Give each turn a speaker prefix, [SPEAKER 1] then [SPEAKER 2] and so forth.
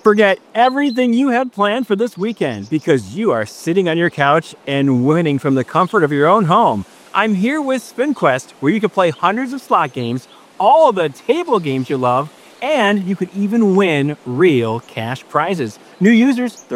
[SPEAKER 1] Forget everything you had planned for this weekend because you are sitting on your couch and winning from the comfort of your own home. I'm here with SpinQuest, where you can play hundreds of slot games, all of the table games you love, and you could even win real cash prizes. New users,